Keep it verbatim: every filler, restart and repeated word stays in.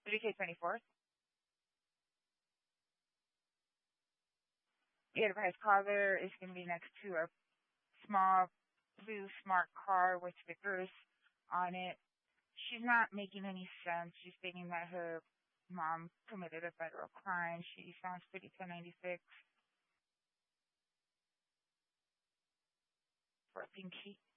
three K twenty-four. The advice color is going to be next to a small blue smart car with stickers on it. She's not making any sense. She's stating that her mom committed a federal crime. She sounds pretty ten ninety-six for Pinky.